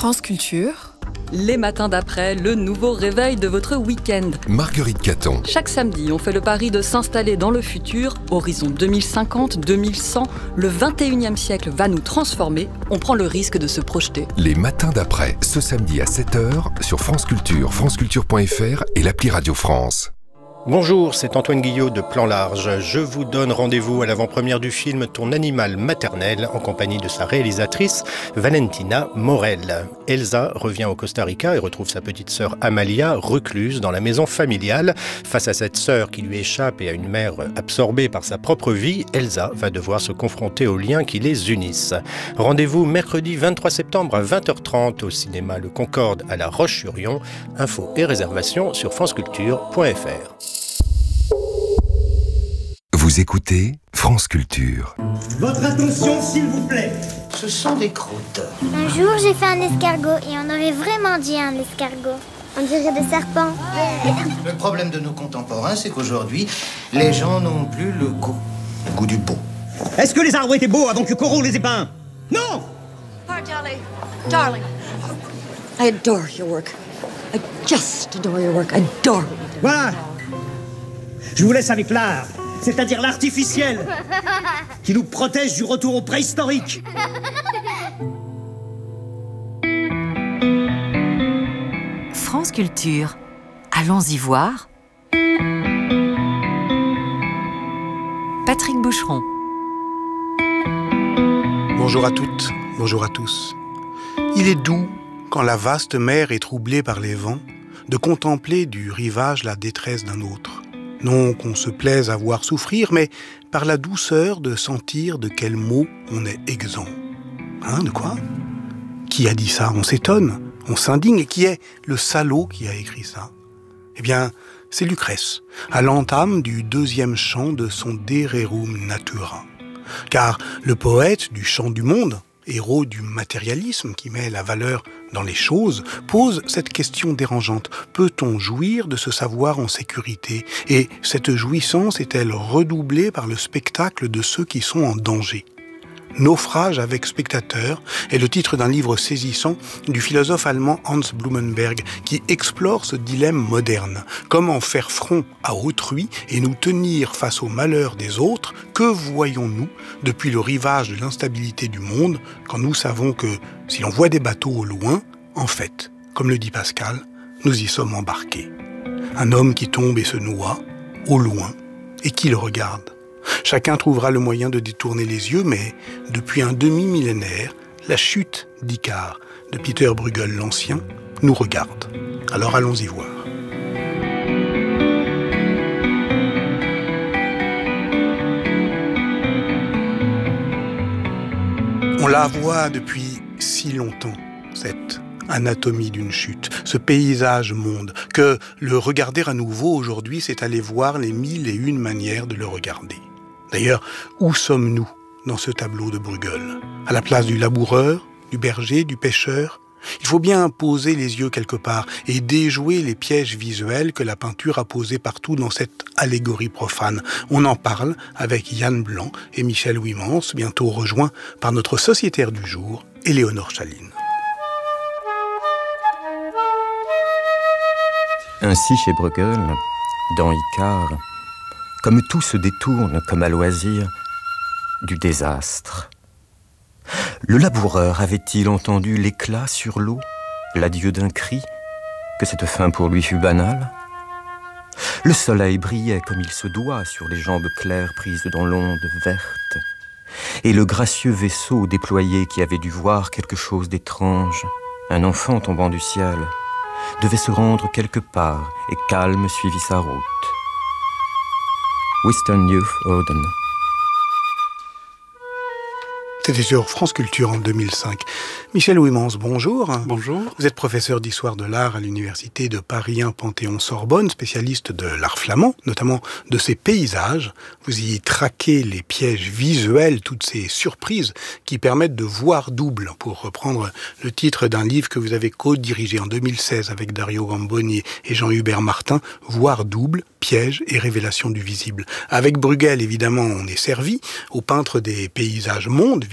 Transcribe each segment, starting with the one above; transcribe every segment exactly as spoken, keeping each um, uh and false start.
France Culture. Les matins d'après, le nouveau réveil de votre week-end. Marguerite Caton. Chaque samedi, on fait le pari de s'installer dans le futur, horizon deux mille cinquante, deux mille cent. Le vingt et unième siècle va nous transformer, on prend le risque de se projeter. Les matins d'après, ce samedi à sept heures sur France Culture, franceculture point f r et l'appli Radio France. Bonjour, c'est Antoine Guillot de Plan Large. Je vous donne rendez-vous à l'avant-première du film Ton animal maternel en compagnie de sa réalisatrice Valentina Morel. Elsa revient au Costa Rica et retrouve sa petite sœur Amalia recluse dans la maison familiale. Face à cette sœur qui lui échappe et à une mère absorbée par sa propre vie, Elsa va devoir se confronter aux liens qui les unissent. Rendez-vous mercredi vingt-trois septembre à vingt heures trente au cinéma Le Concorde à La Roche-sur-Yon. Infos et réservations sur franceculture point f r. Vous écoutez France Culture. Votre attention, s'il vous plaît. Ce sont des croûtes. Un jour, j'ai fait un escargot et on aurait vraiment dit un escargot. On dirait des serpents. Le problème de nos contemporains, c'est qu'aujourd'hui, les gens n'ont plus le goût, le goût du beau. Est-ce que les arbres étaient beaux avant que Corot les ait peints? Non! Oh, darling, darling, I adore your work. I just adore your work. I adore it. Voilà. Je vous laisse avec l'art, c'est-à-dire l'artificiel, qui nous protège du retour au préhistorique. France Culture. Allons-y voir. Patrick Boucheron. Bonjour à toutes, bonjour à tous. Il est doux, quand la vaste mer est troublée par les vents, de contempler du rivage la détresse d'un autre. Non qu'on se plaise à voir souffrir, mais par la douceur de sentir de quel mot on est exempt. Hein, de quoi? Qui a dit ça? On s'étonne, on s'indigne. Et qui est le salaud qui a écrit ça? Eh bien, c'est Lucrèce, à l'entame du deuxième chant de son De Rerum Natura. Car le poète du chant du monde, héros du matérialisme qui met la valeur dans les choses, pose cette question dérangeante. Peut-on jouir de ce savoir en sécurité? Et cette jouissance est-elle redoublée par le spectacle de ceux qui sont en danger? Naufrage avec spectateur est le titre d'un livre saisissant du philosophe allemand Hans Blumenberg qui explore ce dilemme moderne. Comment faire front à autrui et nous tenir face aux malheurs des autres? Que voyons-nous depuis le rivage de l'instabilité du monde quand nous savons que si l'on voit des bateaux au loin, en fait, comme le dit Pascal, nous y sommes embarqués. Un homme qui tombe et se noie, au loin, et qui le regarde. Chacun trouvera le moyen de détourner les yeux, mais depuis un demi-millénaire, la chute d'Icare de Peter Bruegel l'Ancien nous regarde. Alors allons-y voir. On la voit depuis si longtemps, cette anatomie d'une chute, ce paysage monde, que le regarder à nouveau aujourd'hui, c'est aller voir les mille et une manières de le regarder. D'ailleurs, où sommes-nous dans ce tableau de Bruegel? À la place du laboureur, du berger, du pêcheur? Il faut bien poser les yeux quelque part et déjouer les pièges visuels que la peinture a posés partout dans cette allégorie profane. On en parle avec Yann Blanc et Michel Ouimans, bientôt rejoints par notre sociétaire du jour, Éléonore Chaline. Ainsi chez Bruegel, dans Icare, comme tout se détourne comme à loisir du désastre. Le laboureur avait-il entendu l'éclat sur l'eau, l'adieu d'un cri, que cette fin pour lui fut banale? Le soleil brillait comme il se doit sur les jambes claires prises dans l'onde verte, et le gracieux vaisseau déployé qui avait dû voir quelque chose d'étrange, un enfant tombant du ciel, devait se rendre quelque part et calme suivit sa route. Western Youth Oden. C'était sur France Culture en deux mille cinq. Michel Ouimans, bonjour. Bonjour. Vous êtes professeur d'histoire de l'art à l'université de Paris un Panthéon-Sorbonne, spécialiste de l'art flamand, notamment de ses paysages. Vous y traquez les pièges visuels, toutes ces surprises qui permettent de voir double, pour reprendre le titre d'un livre que vous avez co-dirigé en deux mille seize avec Dario Gamboni et Jean-Hubert Martin, Voir double, pièges et révélations du visible. Avec Bruegel, évidemment, on est servi, au peintre des paysages mondes,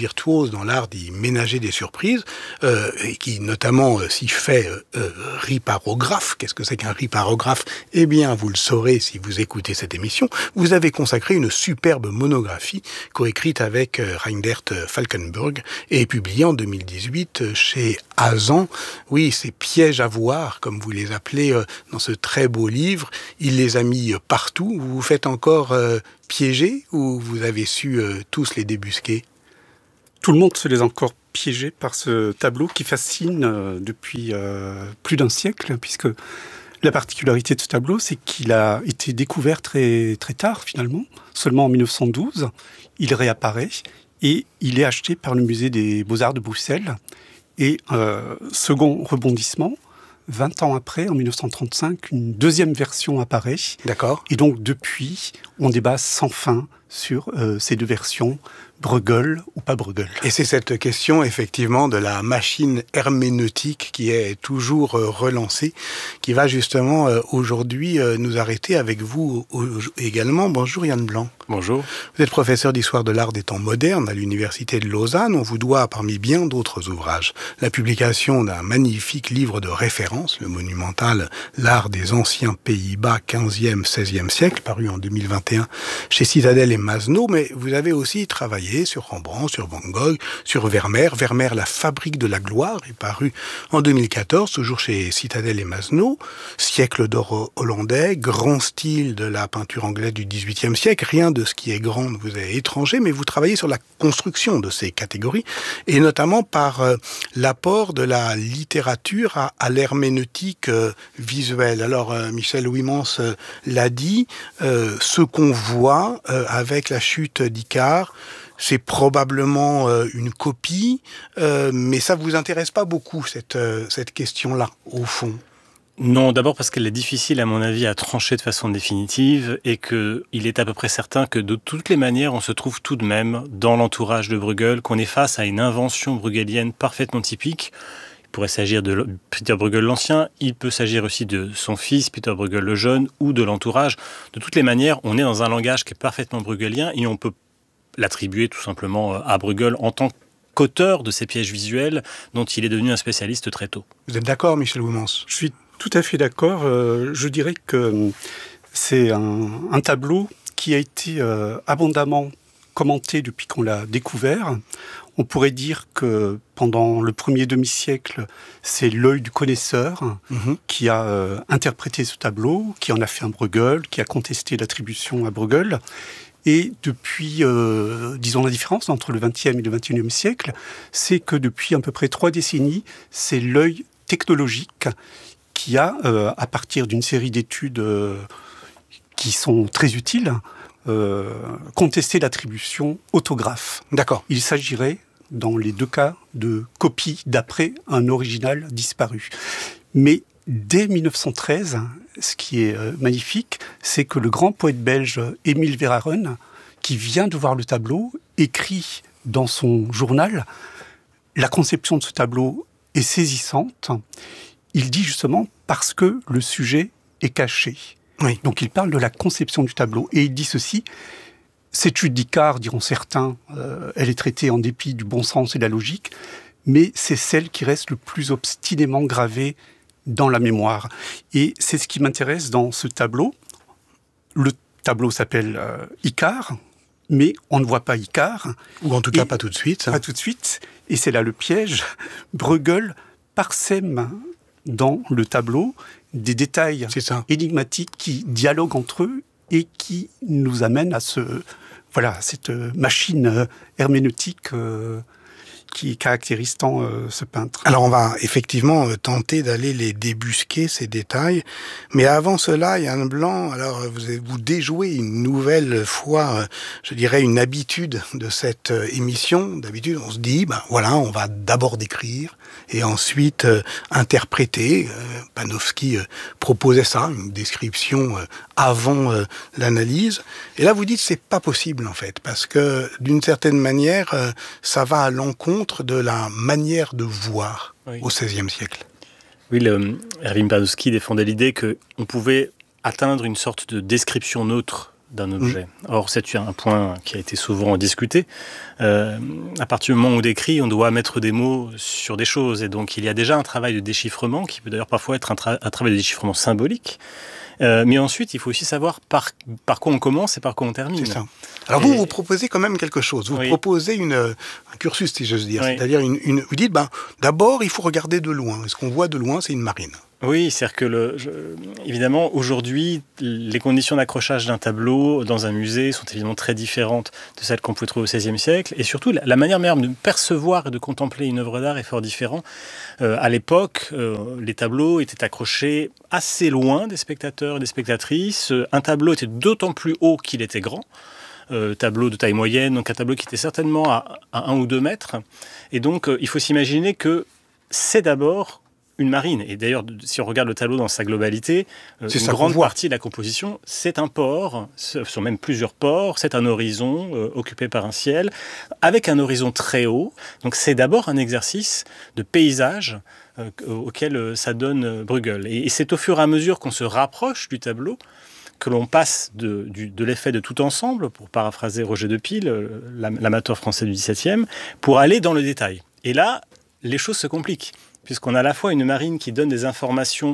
virtuose dans l'art d'y ménager des surprises, euh, et qui notamment euh, s'y fait euh, euh, riparographe. Qu'est-ce que c'est qu'un riparographe ? Eh bien, vous le saurez si vous écoutez cette émission. Vous avez consacré une superbe monographie coécrite avec euh, Reindert Falkenburg et publiée en deux mille dix-huit euh, chez Azan. Oui, ces pièges à voir, comme vous les appelez euh, dans ce très beau livre, il les a mis euh, partout. Vous vous faites encore euh, piéger ou vous avez su euh, tous les débusquer ? Tout le monde se les a encore piégés par ce tableau qui fascine euh, depuis euh, plus d'un siècle, puisque la particularité de ce tableau, c'est qu'il a été découvert très, très tard finalement, seulement en mille neuf cent douze. Il réapparaît et il est acheté par le musée des Beaux-Arts de Bruxelles. Et euh, second rebondissement, vingt ans après, en mille neuf cent trente-cinq, une deuxième version apparaît. D'accord. Et donc depuis, on débat sans fin sur euh, ces deux versions, Bruegel ou pas Bruegel. Et c'est cette question, effectivement, de la machine herméneutique qui est toujours euh, relancée, qui va justement euh, aujourd'hui euh, nous arrêter avec vous au- également. Bonjour Yann Blanc. Bonjour. Vous êtes professeur d'histoire de l'art des temps modernes à l'université de Lausanne. On vous doit, parmi bien d'autres ouvrages, la publication d'un magnifique livre de référence, le monumental L'art des anciens Pays-Bas quinzième seizième siècle, paru en deux mille vingt et un chez Citadel et Masneau. Mais vous avez aussi travaillé sur Rembrandt, sur Van Gogh, sur Vermeer. Vermeer, la fabrique de la gloire, est paru en deux mille quatorze, toujours chez Citadel et Masneau. Siècle d'or hollandais, grand style de la peinture anglaise du dix-huitième siècle. Rien de ce qui est grand vous est étranger, mais vous travaillez sur la construction de ces catégories, et notamment par euh, l'apport de la littérature à, à l'herméneutique euh, visuelle. Alors, euh, Michel Ouimans euh, l'a dit, euh, ce qu'on voit euh, avec la chute d'Icare, c'est probablement euh, une copie, euh, mais ça vous intéresse pas beaucoup, cette, euh, cette question-là, au fond. Non, d'abord parce qu'elle est difficile, à mon avis, à trancher de façon définitive et qu'il est à peu près certain que de toutes les manières, on se trouve tout de même dans l'entourage de Bruegel, qu'on est face à une invention bruegelienne parfaitement typique. Il pourrait s'agir de Peter Bruegel l'Ancien, il peut s'agir aussi de son fils, Peter Bruegel le Jeune, ou de l'entourage. De toutes les manières, on est dans un langage qui est parfaitement bruegelien et on peut l'attribuer tout simplement à Bruegel en tant qu'auteur de ces pièges visuels dont il est devenu un spécialiste très tôt. Vous êtes d'accord, Michel Ouimans ? Je suis tout à fait d'accord. Euh, je dirais que c'est un, un tableau qui a été euh, abondamment commenté depuis qu'on l'a découvert. On pourrait dire que pendant le premier demi-siècle, c'est l'œil du connaisseur mmh. qui a euh, interprété ce tableau, qui en a fait un Bruegel, qui a contesté l'attribution à Bruegel. Et depuis, euh, disons la différence entre le vingtième et le vingt et unième siècle, c'est que depuis à peu près trois décennies, c'est l'œil technologique qui a, euh, à partir d'une série d'études euh, qui sont très utiles, euh, contesté l'attribution autographe. D'accord. Il s'agirait, dans les deux cas, de copies d'après un original disparu. Mais dès mille neuf cent treize, ce qui est euh, magnifique, c'est que le grand poète belge Émile Verhaeren, qui vient de voir le tableau, écrit dans son journal « La conception de ce tableau est saisissante ». Il dit justement parce que le sujet est caché. Oui. Donc il parle de la conception du tableau. Et il dit ceci, cette chute d'Icare, diront certains, euh, elle est traitée en dépit du bon sens et de la logique, mais c'est celle qui reste le plus obstinément gravée dans la mémoire. Et c'est ce qui m'intéresse dans ce tableau. Le tableau s'appelle euh, Icare, mais on ne voit pas Icare. Ou en tout cas pas tout de suite. Pas tout de suite. Et c'est là le piège. Bruegel parsème dans le tableau des détails énigmatiques qui dialoguent entre eux et qui nous amènent à ce, voilà, cette machine herméneutique euh, qui caractérise tant euh, ce peintre. Alors on va effectivement euh, tenter d'aller les débusquer, ces détails. Mais avant cela, Yann Blanc, alors vous, vous déjouez une nouvelle fois, euh, je dirais, une habitude de cette euh, émission. D'habitude, on se dit, ben voilà, on va d'abord décrire et ensuite euh, interpréter. Euh, Panofsky euh, proposait ça, une description euh, avant euh, l'analyse. Et là, vous dites, c'est pas possible en fait, parce que d'une certaine manière, euh, ça va à l'encontre de la manière de voir oui. au seizième siècle. Oui, le, Erwin Panofsky défendait l'idée qu'on pouvait atteindre une sorte de description neutre d'un objet. Mmh. Or, c'est un point qui a été souvent discuté. Euh, à partir du moment où on décrit, on doit mettre des mots sur des choses. Et donc, il y a déjà un travail de déchiffrement qui peut d'ailleurs parfois être un, tra- un travail de déchiffrement symbolique. Euh, mais ensuite, il faut aussi savoir par, par quoi on commence et par quoi on termine. C'est ça. Alors et... vous, vous proposez quand même quelque chose. Vous oui. proposez une, un cursus, si j'ose dire. Oui. C'est-à-dire, une, une, vous dites, ben, d'abord, il faut regarder de loin. Et ce qu'on voit de loin, c'est une marine. Oui, c'est-à-dire que, le, je, évidemment, aujourd'hui, les conditions d'accrochage d'un tableau dans un musée sont évidemment très différentes de celles qu'on pouvait trouver au seizième siècle. Et surtout, la, la manière même de percevoir et de contempler une œuvre d'art est fort différente. Euh, à l'époque, euh, les tableaux étaient accrochés assez loin des spectateurs et des spectatrices. Un tableau était d'autant plus haut qu'il était grand. Euh, tableau de taille moyenne, donc un tableau qui était certainement à, à un ou deux mètres. Et donc, euh, il faut s'imaginer que c'est d'abord une marine. Et d'ailleurs, si on regarde le tableau dans sa globalité, euh, une grande partie de la composition, c'est un port, ce sont même plusieurs ports, c'est un horizon euh, occupé par un ciel, avec un horizon très haut. Donc c'est d'abord un exercice de paysage euh, auquel euh, ça donne euh, Bruegel. Et, et c'est au fur et à mesure qu'on se rapproche du tableau que l'on passe de, du, de l'effet de tout ensemble, pour paraphraser Roger de Pile, euh, l'amateur français du dix-septième, pour aller dans le détail. Et là, les choses se compliquent, puisqu'on a à la fois une marine qui donne des informations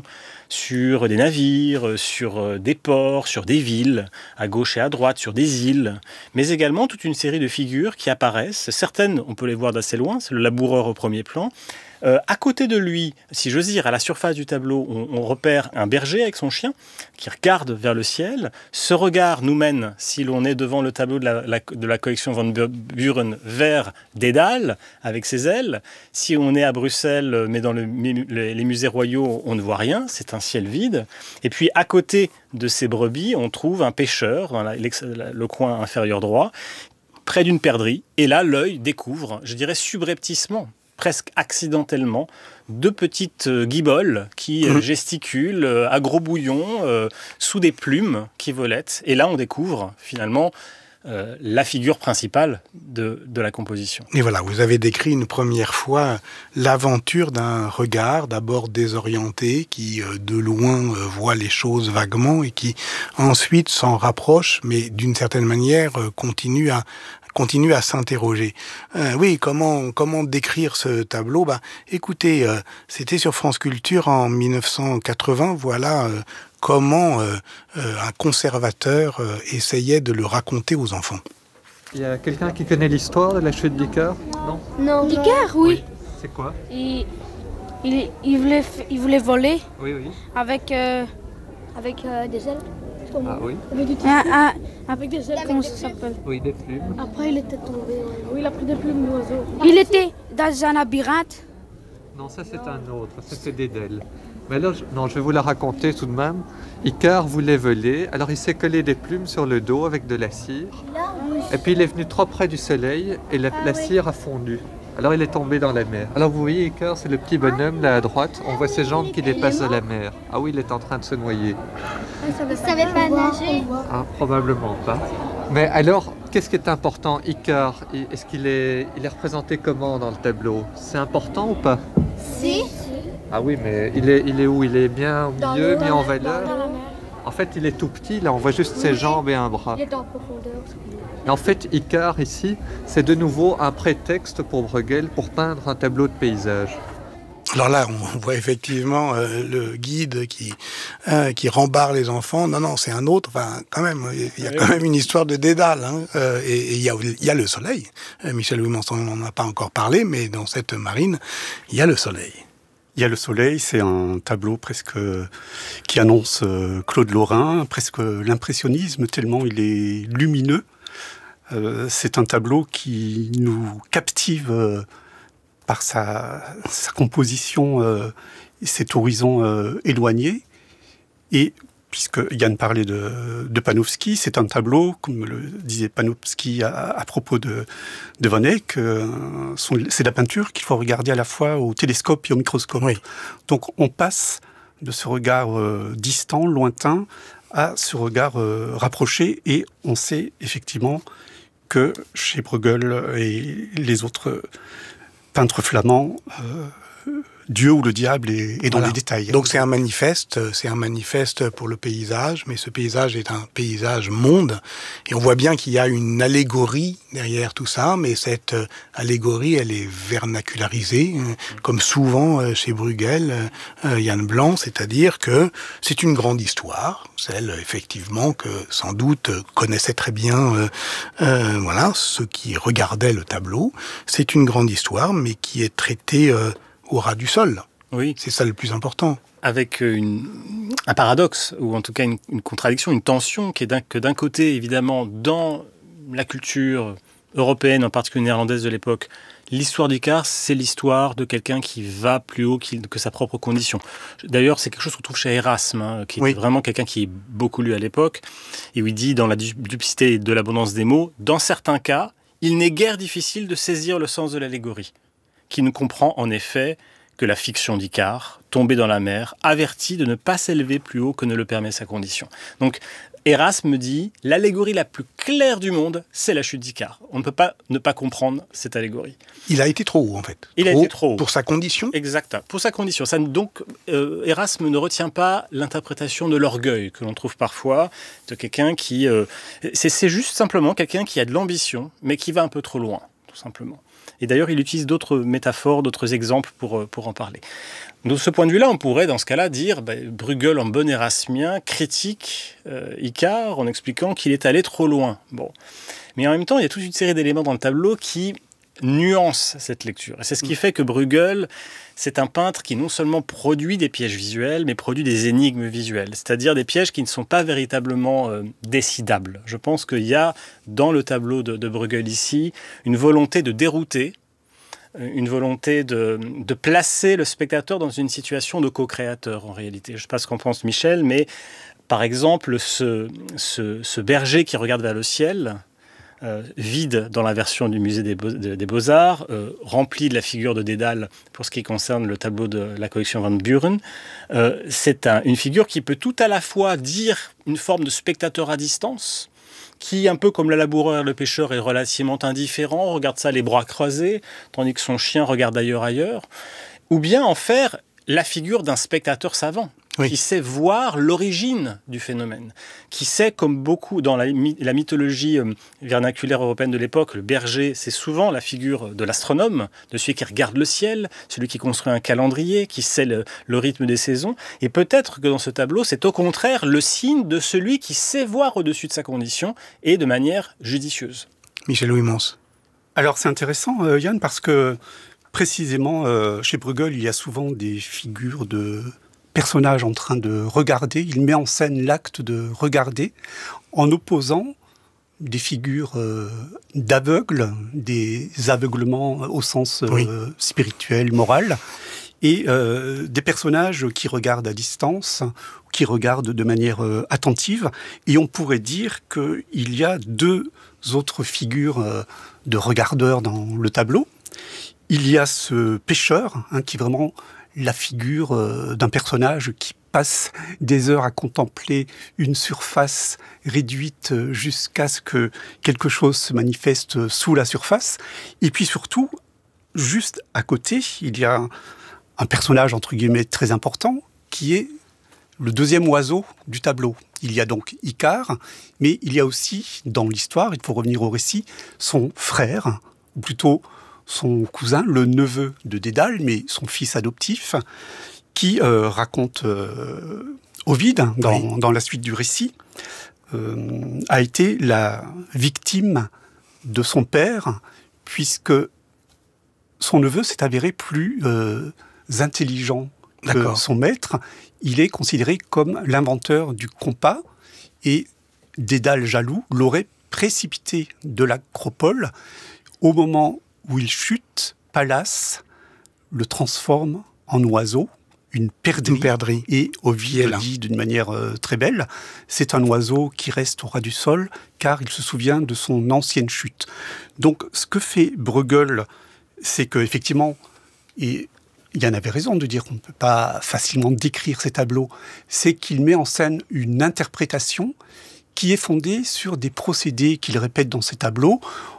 sur des navires, sur des ports, sur des villes, à gauche et à droite, sur des îles, mais également toute une série de figures qui apparaissent. Certaines, on peut les voir d'assez loin, c'est le laboureur au premier plan. Euh, à côté de lui, si j'ose dire, à la surface du tableau, on, on repère un berger avec son chien qui regarde vers le ciel. Ce regard nous mène, si l'on est devant le tableau de la, la, de la collection Van Buren, vers Dédale avec ses ailes. Si on est à Bruxelles, mais dans le, les, les musées royaux, on ne voit rien, c'est un ciel vide. Et puis à côté de ces brebis, on trouve un pêcheur dans la, le coin inférieur droit, près d'une perdrix. Et là, l'œil découvre, je dirais subrepticement, presque accidentellement, deux petites euh, guiboles qui euh, gesticulent euh, à gros bouillon euh, sous des plumes qui volettent. Et là, on découvre finalement euh, la figure principale de, de la composition. Et voilà, vous avez décrit une première fois l'aventure d'un regard d'abord désorienté qui, euh, de loin, euh, voit les choses vaguement et qui ensuite s'en rapproche, mais d'une certaine manière euh, continue à continue à s'interroger. Euh, oui, comment comment décrire ce tableau ? Bah, écoutez, euh, c'était sur France Culture en dix-neuf cent quatre-vingts. Voilà euh, comment euh, euh, un conservateur euh, essayait de le raconter aux enfants. Il y a quelqu'un qui connaît l'histoire de la chute d'Icare ? Non. Non. D'Icare, oui. oui. C'est quoi ? il, il, il, voulait, il voulait voler. Oui, oui. Avec, euh, avec euh, des ailes. Ah oui. Avec, du ah, ah, avec des ailes, comment ça s'appelle ? Oui, des plumes. Après, il était tombé. Oui, il a pris des plumes d'oiseaux. Il était dans un labyrinthe. Non, ça c'est un autre. Ça c'est Dédale. Mais alors, je... non, je vais vous la raconter tout de même. Icare voulait voler. Alors, il s'est collé des plumes sur le dos avec de la cire. Et puis, il est venu trop près du soleil et la, ah, la cire oui. a fondu. Alors il est tombé dans la mer. Alors vous voyez, Icare, c'est le petit bonhomme là à droite. On voit ses jambes qui dépassent de la mer. Ah oui, il est en train de se noyer. Il ne savait pas nager. Ah, probablement pas. Mais alors, qu'est-ce qui est important, Icare ? Est-ce qu'il est, il est représenté comment dans le tableau ? C'est important ou pas ? Si. Ah oui, mais il est, il est où ? Il est bien au milieu, mis en valeur ? En fait, il est tout petit, là, on voit juste ses jambes et un bras. Il est en profondeur. Et en fait, Icare, ici, c'est de nouveau un prétexte pour Bruegel pour peindre un tableau de paysage. Alors là, on voit effectivement euh, le guide qui euh, qui rembarre les enfants. Non, non, c'est un autre. Enfin, quand même, il y a quand même une histoire de Dédale. Hein, euh, et il y a, il y a le soleil. Euh, Michel Ouimanson n'en a pas encore parlé, mais dans cette marine, il y a le soleil. Il y a le soleil, c'est un tableau presque qui annonce euh, Claude Lorrain, presque l'impressionnisme, tellement il est lumineux. Euh, c'est un tableau qui nous captive euh, par sa, sa composition euh, et cet horizon euh, éloigné. Et puisque Yann parlait de, de Panofsky, c'est un tableau, comme le disait Panofsky à, à propos de, de Van Eyck, euh, sont, c'est de la peinture qu'il faut regarder à la fois au télescope et au microscope. Oui. Donc on passe de ce regard euh, distant, lointain, à ce regard euh, rapproché, et on sait effectivement que chez Bruegel et les autres peintres flamands, euh, Dieu ou le diable est, est dans Voilà. les détails. Donc c'est un manifeste, c'est un manifeste pour le paysage, mais ce paysage est un paysage monde, et on voit bien qu'il y a une allégorie derrière tout ça, mais cette allégorie, elle est vernacularisée, comme souvent chez Bruegel, euh, Yann Blanc, c'est-à-dire que c'est une grande histoire, celle effectivement que sans doute connaissaient très bien, euh, euh, voilà, ceux qui regardaient le tableau. C'est une grande histoire, mais qui est traitée euh, au ras du sol. Oui. C'est ça le plus important. Avec une, un paradoxe, ou en tout cas une, une contradiction, une tension, qui est d'un, que d'un côté, évidemment, dans la culture européenne, en particulier néerlandaise de l'époque, l'histoire d'Icare, c'est l'histoire de quelqu'un qui va plus haut que sa propre condition. D'ailleurs, c'est quelque chose qu'on trouve chez Erasme, hein, qui est oui. vraiment quelqu'un qui est beaucoup lu à l'époque, et où il dit, dans la duplicité de l'abondance des mots, dans certains cas, il n'est guère difficile de saisir le sens de l'allégorie, qui ne comprend en effet que la fiction d'Icare, tombée dans la mer, avertit de ne pas s'élever plus haut que ne le permet sa condition. Donc, Erasme me dit, l'allégorie la plus claire du monde, c'est la chute d'Icare. On ne peut pas ne pas comprendre cette allégorie. Il a été trop haut, en fait. Il trop a été trop haut. Pour sa condition ? Exact, pour sa condition. Ça, donc, euh, Erasme ne retient pas l'interprétation de l'orgueil que l'on trouve parfois, de quelqu'un qui... Euh, c'est, c'est juste simplement quelqu'un qui a de l'ambition, mais qui va un peu trop loin, tout simplement. Et d'ailleurs, il utilise d'autres métaphores, d'autres exemples pour, pour en parler. De ce point de vue-là, on pourrait, dans ce cas-là, dire bah, Bruegel, en bon érasmien, critique euh, Icare en expliquant qu'il est allé trop loin. Bon. Mais en même temps, il y a toute une série d'éléments dans le tableau qui nuancent cette lecture. Et c'est ce qui fait que Bruegel, c'est un peintre qui non seulement produit des pièges visuels, mais produit des énigmes visuelles, c'est-à-dire des pièges qui ne sont pas véritablement euh, décidables. Je pense qu'il y a, dans le tableau de, de Bruegel ici, une volonté de dérouter, une volonté de, de placer le spectateur dans une situation de co-créateur, en réalité. Je ne sais pas ce qu'en pense Michel, mais par exemple, ce, ce, ce berger qui regarde vers le ciel, Euh, vide dans la version du musée des, Beaux- de, des Beaux-Arts, euh, rempli de la figure de Dédale pour ce qui concerne le tableau de la collection Van Buren. Euh, c'est un, une figure qui peut tout à la fois dire une forme de spectateur à distance, qui, un peu comme le laboureur et le pêcheur, est relativement indifférent, regarde ça les bras croisés, tandis que son chien regarde ailleurs ailleurs, ou bien en faire la figure d'un spectateur savant, oui. qui sait voir l'origine du phénomène, qui sait, comme beaucoup dans la, la mythologie euh, vernaculaire européenne de l'époque, le berger, c'est souvent la figure de l'astronome, de celui qui regarde le ciel, celui qui construit un calendrier, qui sait le, le rythme des saisons. Et peut-être que dans ce tableau, c'est au contraire le signe de celui qui sait voir au-dessus de sa condition et de manière judicieuse. Michel Ouimans. Alors c'est intéressant, euh, Yann, parce que précisément, euh, chez Bruegel, il y a souvent des figures de personnages en train de regarder. Il met en scène l'acte de regarder en opposant des figures euh, d'aveugles, des aveuglements au sens euh, oui. spirituel, moral, et euh, des personnages qui regardent à distance, qui regardent de manière euh, attentive. Et on pourrait dire qu'il y a deux autres figures euh, de regardeurs dans le tableau. Il y a ce pêcheur, hein, qui est vraiment la figure euh, d'un personnage qui passe des heures à contempler une surface réduite jusqu'à ce que quelque chose se manifeste sous la surface. Et puis surtout, juste à côté, il y a un personnage, entre guillemets, très important, qui est le deuxième oiseau du tableau. Il y a donc Icare, mais il y a aussi, dans l'histoire, il faut revenir au récit, son frère, ou plutôt son cousin, le neveu de Dédale, mais son fils adoptif, qui euh, raconte euh, Ovide, dans, oui. dans la suite du récit, euh, a été la victime de son père, puisque son neveu s'est avéré plus euh, intelligent que D'accord. son maître. Il est considéré comme l'inventeur du compas, et Dédale, jaloux, l'aurait précipité de l'acropole. Au moment où il chute, Pallas le transforme en oiseau, une perdrix. Une perdrix. Et Ovide le dit d'une manière euh, très belle, c'est un oiseau qui reste au ras du sol, car il se souvient de son ancienne chute. Donc, ce que fait Bruegel, c'est qu'effectivement, et Yann avait raison de dire qu'on ne peut pas facilement décrire ces tableaux, c'est qu'il met en scène une interprétation qui est fondée sur des procédés qu'il répète dans ses tableaux.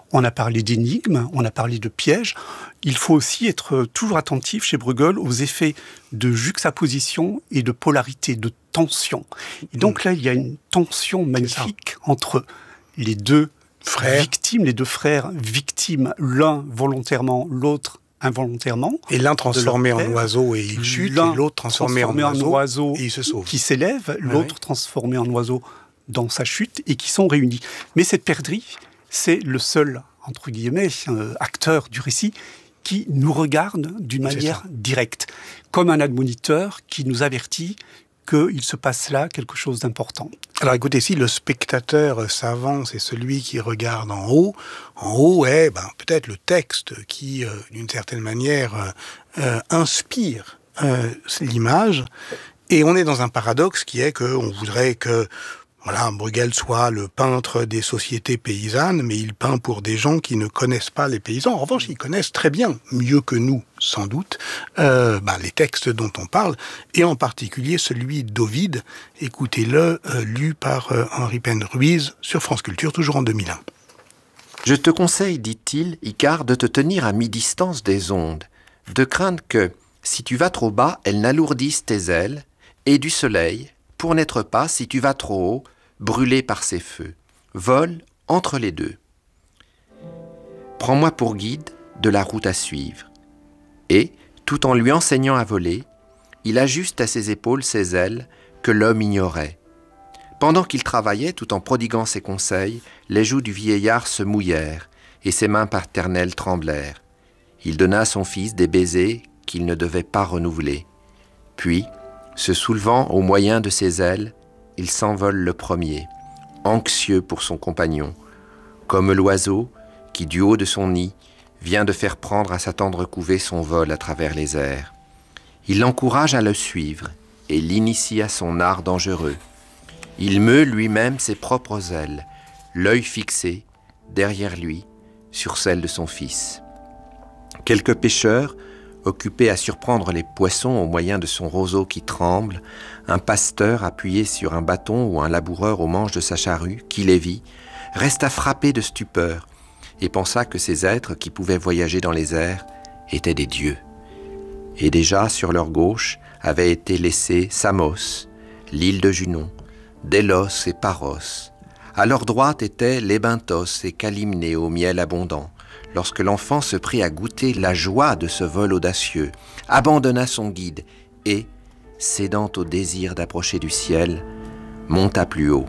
On a parlé d'énigmes, on a parlé de pièges. Il faut aussi être toujours attentif chez Bruegel aux effets de juxtaposition et de polarité, de tension. Et donc là, il y a une tension magnifique entre les deux frères victimes, les deux frères victimes, l'un volontairement, l'autre involontairement. Et l'un transformé en oiseau et il chute, et l'autre transformé, transformé en, oiseau, en oiseau et il se sauve. Qui s'élève, ah l'autre oui. transformé en oiseau dans sa chute et qui sont réunis. Mais cette perdrix, c'est le seul, entre guillemets, euh, acteur du récit qui nous regarde d'une manière directe, comme un admoniteur qui nous avertit qu'il se passe là quelque chose d'important. Alors écoutez, si le spectateur savant, c'est celui qui regarde en haut, en haut est ben, peut-être le texte qui, euh, d'une certaine manière, euh, euh, inspire euh, l'image, et on est dans un paradoxe qui est qu'on voudrait que Voilà, Bruegel soit le peintre des sociétés paysannes, mais il peint pour des gens qui ne connaissent pas les paysans. En revanche, ils connaissent très bien, mieux que nous, sans doute, euh, bah, les textes dont on parle, et en particulier celui d'Ovide. Écoutez-le, euh, lu par euh, Henri Penn-Ruiz sur France Culture, toujours en deux mille un. Je te conseille, dit-il, Icare, de te tenir à mi-distance des ondes, de craindre que, si tu vas trop bas, elles n'alourdissent tes ailes, et du soleil, pour n'être pas, si tu vas trop haut, brûlé par ses feux. Vole entre les deux. Prends-moi pour guide de la route à suivre. Et, tout en lui enseignant à voler, il ajuste à ses épaules ses ailes que l'homme ignorait. Pendant qu'il travaillait, tout en prodiguant ses conseils, les joues du vieillard se mouillèrent et ses mains paternelles tremblèrent. Il donna à son fils des baisers qu'il ne devait pas renouveler. Puis, se soulevant au moyen de ses ailes, il s'envole le premier, anxieux pour son compagnon, comme l'oiseau qui, du haut de son nid, vient de faire prendre à sa tendre couvée son vol à travers les airs. Il l'encourage à le suivre et l'initie à son art dangereux. Il meut lui-même ses propres ailes, l'œil fixé, derrière lui, sur celle de son fils. Quelques pêcheurs, occupé à surprendre les poissons au moyen de son roseau qui tremble, un pasteur appuyé sur un bâton ou un laboureur au manche de sa charrue, qui les vit, resta frappé de stupeur et pensa que ces êtres qui pouvaient voyager dans les airs étaient des dieux. Et déjà, sur leur gauche, avaient été laissés Samos, l'île de Junon, Délos et Paros. À leur droite étaient Lébinthos et Calymné au miel abondant. Lorsque l'enfant se prit à goûter la joie de ce vol audacieux, abandonna son guide et, cédant au désir d'approcher du ciel, monta plus haut.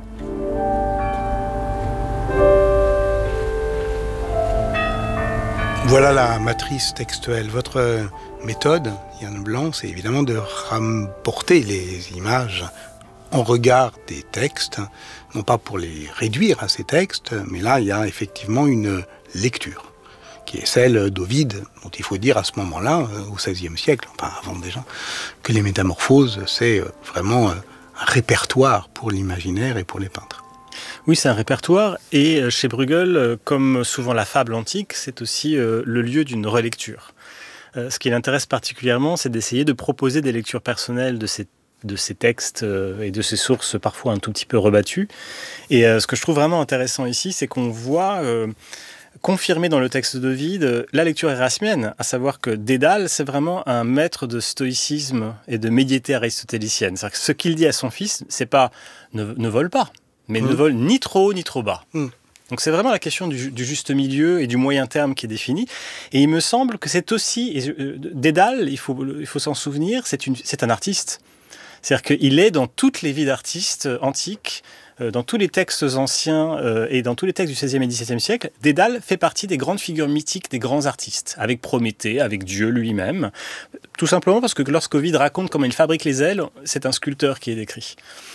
Voilà la matrice textuelle. Votre méthode, Yann Blanc, c'est évidemment de rapporter les images en regard des textes, non pas pour les réduire à ces textes, mais là, il y a effectivement une lecture, qui est celle d'Ovide, dont il faut dire à ce moment-là, au seizième siècle, enfin avant déjà, que les métamorphoses, c'est vraiment un répertoire pour l'imaginaire et pour les peintres. Oui, c'est un répertoire, et chez Bruegel, comme souvent la fable antique, c'est aussi le lieu d'une relecture. Ce qui l'intéresse particulièrement, c'est d'essayer de proposer des lectures personnelles de ces de ces textes et de ces sources parfois un tout petit peu rebattues. Et ce que je trouve vraiment intéressant ici, c'est qu'on voit euh, confirmer dans le texte d'Ovide la lecture érasmienne, à savoir que Dédale, c'est vraiment un maître de stoïcisme et de médiété aristotélicienne. C'est-à-dire que ce qu'il dit à son fils, c'est pas ne, ne vole pas, mais mmh. ne vole ni trop haut ni trop bas. Mmh. Donc c'est vraiment la question du, du juste milieu et du moyen terme qui est définie. Et il me semble que c'est aussi... Euh, Dédale, il faut, il faut s'en souvenir, c'est, une, c'est un artiste. C'est-à-dire qu'il est dans toutes les vies d'artistes antiques, euh, dans tous les textes anciens euh, et dans tous les textes du seizième et dix-septième siècle. Dédale fait partie des grandes figures mythiques des grands artistes, avec Prométhée, avec Dieu lui-même. Tout simplement parce que lorsqu'Ovide raconte comment il fabrique les ailes, c'est un sculpteur qui est décrit.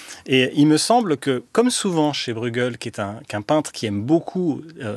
Et il me semble que, comme souvent chez Bruegel, qui est un, qu'un peintre qui aime beaucoup, euh,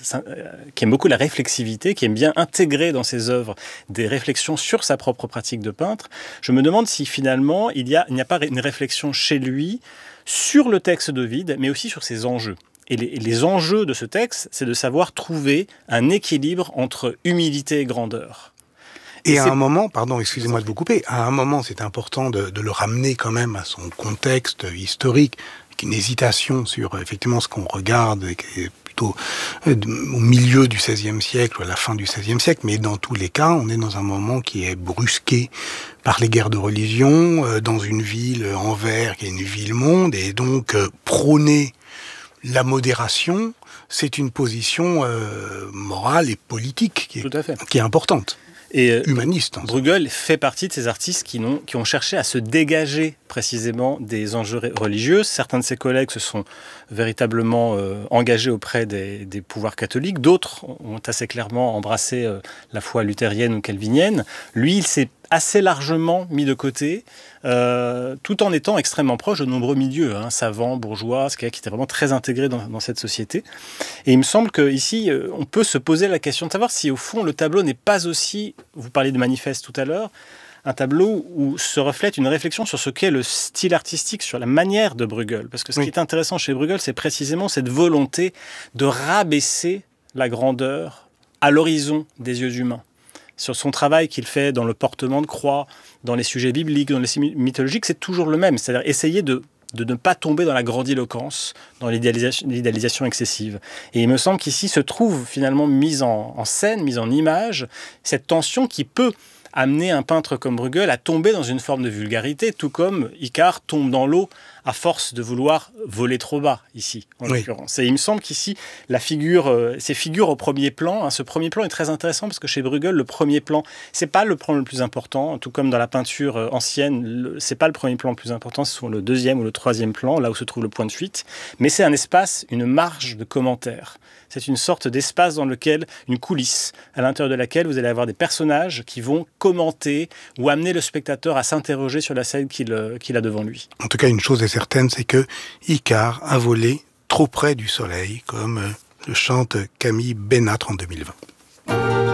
qui aime beaucoup la réflexivité, qui aime bien intégrer dans ses œuvres des réflexions sur sa propre pratique de peintre, je me demande si finalement il y a, il n'y a pas une réflexion chez lui sur le texte d'Ovide, mais aussi sur ses enjeux. Et les, les enjeux de ce texte, c'est de savoir trouver un équilibre entre humilité et grandeur. Et, et à un moment, pardon, excusez-moi de vous couper, à un moment, c'est important de, de le ramener quand même à son contexte historique, avec une hésitation sur effectivement ce qu'on regarde, et plutôt euh, au milieu du seizième siècle ou à la fin du seizième siècle, mais dans tous les cas, on est dans un moment qui est brusqué par les guerres de religion, euh, dans une ville, Anvers, qui est une ville-monde, et donc euh, prôner la modération, c'est une position euh, morale et politique qui est, Tout à fait. qui est importante. Et euh, humaniste. Bruegel fait partie de ces artistes qui ont, qui ont cherché à se dégager précisément des enjeux religieux. Certains de ses collègues se sont véritablement euh, engagés auprès des, des pouvoirs catholiques. D'autres ont assez clairement embrassé euh, la foi luthérienne ou calvinienne. Lui, il s'est assez largement mis de côté, euh, tout en étant extrêmement proche de nombreux milieux, hein, savants, bourgeois, ce qui était vraiment très intégré dans, dans cette société. Et il me semble qu'ici, euh, on peut se poser la question de savoir si, au fond, le tableau n'est pas aussi, vous parliez de manifeste tout à l'heure, un tableau où se reflète une réflexion sur ce qu'est le style artistique, sur la manière de Bruegel. Parce que ce oui. qui est intéressant chez Bruegel, c'est précisément cette volonté de rabaisser la grandeur à l'horizon des yeux humains. Sur son travail qu'il fait dans le portement de croix, dans les sujets bibliques, dans les sujets mythologiques, c'est toujours le même. C'est-à-dire essayer de, de ne pas tomber dans la grandiloquence, dans l'idéalisation, l'idéalisation excessive. Et il me semble qu'ici se trouve finalement mise en, en scène, mise en image, cette tension qui peut amener un peintre comme Bruegel à tomber dans une forme de vulgarité, tout comme Icare tombe dans l'eau à force de vouloir voler trop bas, ici, en oui. l'occurrence. Et il me semble qu'ici, la figure, euh, ces figures au premier plan, hein, ce premier plan est très intéressant parce que chez Bruegel, le premier plan, c'est pas le plan le plus important, tout comme dans la peinture euh, ancienne, le, c'est pas le premier plan le plus important, c'est le deuxième ou le troisième plan, là où se trouve le point de fuite, mais c'est un espace, une marge de commentaires. C'est une sorte d'espace dans lequel, une coulisse, à l'intérieur de laquelle vous allez avoir des personnages qui vont commenter ou amener le spectateur à s'interroger sur la scène qu'il, qu'il a devant lui. En tout cas, une chose est certaine, c'est que Icare a volé trop près du soleil, comme le chante Camille Bénatre en deux mille vingt.